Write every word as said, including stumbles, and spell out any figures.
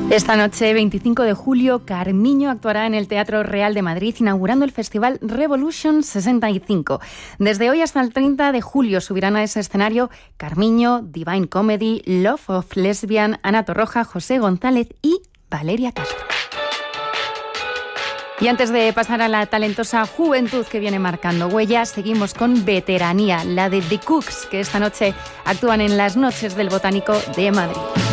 Esta noche, veinticinco de julio, Carmiño actuará en el Teatro Real de Madrid, inaugurando el Festival Revolution sesenta y cinco. Desde hoy hasta el treinta de julio subirán a ese escenario Carmiño, Divine Comedy, Love of Lesbian, Ana Torroja, José González y Valeria Castro. Y antes de pasar a la talentosa juventud que viene marcando huellas, seguimos con Veteranía, la de The Cooks, que esta noche actúan en las Noches del Botánico de Madrid.